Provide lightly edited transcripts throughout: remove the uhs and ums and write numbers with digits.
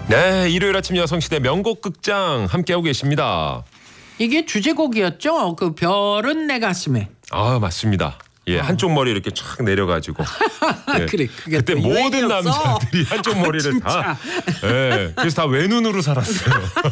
네, 일요일 아침 여성시대 명곡 극장 함께하고 계십니다. 이게 주제곡이었죠? 그 별은 내 가슴에. 아, 맞습니다. 예, 한쪽 머리 이렇게 촥 내려가지고. 예, 그래, 그게 그때 또 모든 유행이었어. 남자들이 한쪽 머리를 다. 예, 그래서 다 외눈으로 살았어요.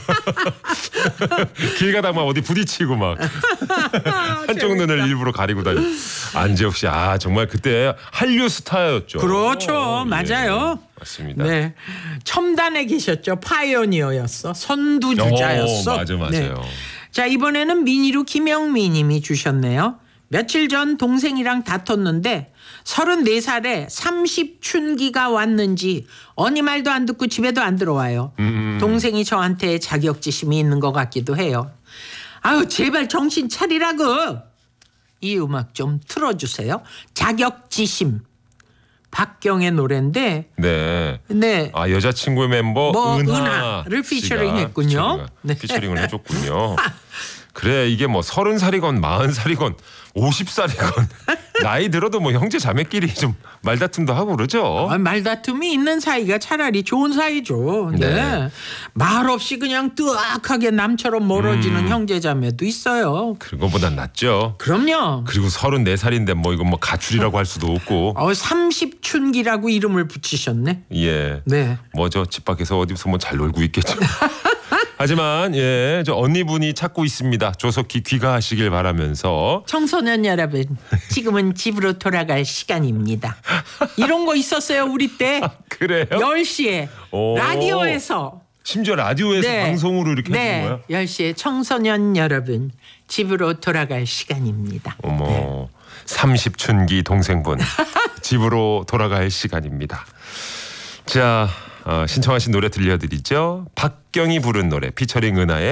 길 가다가 막 어디 부딪히고 막 한쪽 눈을 일부러 가리고 다니고. 안재욱 씨, 아 정말 그때 한류 스타였죠. 그렇죠, 예, 맞아요. 맞습니다. 네, 첨단에 계셨죠. 파이오니어였어. 선두주자였어. 맞아, 맞아요. 네. 자, 이번에는 미니로 김영미님이 주셨네요. 며칠 전 동생이랑 다퉜는데 34살에 30춘기가 왔는지 어니 말도 안 듣고 집에도 안 들어와요. 동생이 저한테 자격지심이 있는 것 같기도 해요. 아유, 제발 정신 차리라고. 이 음악 좀 틀어주세요. 자격지심. 박경의 노래인데. 네. 네. 아, 여자친구의 멤버 은하를 피처링했군요. 네. 피처링을 해줬군요. 그래, 이게 뭐 30살이건 40살이건 50살이건 나이 들어도 뭐 형제 자매끼리 좀 말다툼도 하고 그러죠. 아, 말다툼이 있는 사이가 차라리 좋은 사이죠. 네. 네. 말 없이 그냥 뜨악하게 남처럼 멀어지는 형제자매도 있어요. 그런 것보단 낫죠. 그럼요. 그리고 34살인데 뭐 이거 뭐 가출이라고 할 수도 없고. 30춘기라고 이름을 붙이셨네. 예. 네. 뭐 저 집 밖에서 어디서 뭐 잘 놀고 있겠죠. 하지만 예, 저 언니분이 찾고 있습니다. 조속히 귀가하시길 바라면서. 청소년 여러분, 지금은 집으로 돌아갈 시간입니다. 이런 거 있었어요, 우리 때. 그래요? 10시에 오. 라디오에서. 심지어 라디오에서 네. 방송으로 이렇게 해주는 거예요? 10시에 청소년 여러분, 집으로 돌아갈 시간입니다. 어머, 30춘기 동생분 집으로 돌아갈 시간입니다. 자, 신청하신 노래 들려드리죠. 박경이 부른 노래 피처링 은하의